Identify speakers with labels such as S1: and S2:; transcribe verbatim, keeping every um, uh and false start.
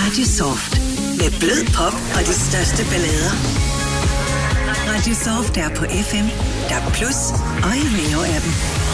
S1: Radio Soft. Med blød pop og de største ballader. Radio Soft er på F M, D A B plus og i Veo appen.